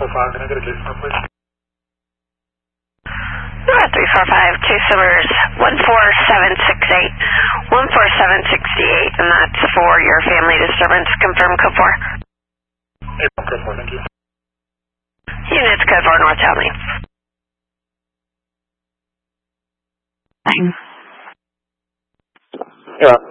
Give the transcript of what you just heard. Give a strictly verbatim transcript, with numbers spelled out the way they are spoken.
five, can I get a case number, please? three four five, two Silvers, one four seven six eight, one four seven six eight, and that's for your family disturbance. Confirm code four. April, code four, thank you. Units code four, North Townley. Yeah.